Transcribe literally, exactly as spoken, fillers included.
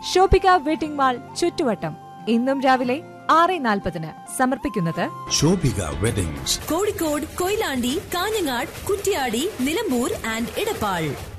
Shobhika wedding mall ചുറ്റുവട്ടം. ഇന്നും രാവിലെ ആറ് നാൽപ്പതിന് സമർപ്പിക്കുന്നത് ശോഭിക വെഡിങ്സ്, കോഴിക്കോട്, കൊയിലാണ്ടി, കാഞ്ഞങ്ങാട്, കുറ്റ്യാടി, നിലമ്പൂർ ആൻഡ് ഇടപ്പാൾ.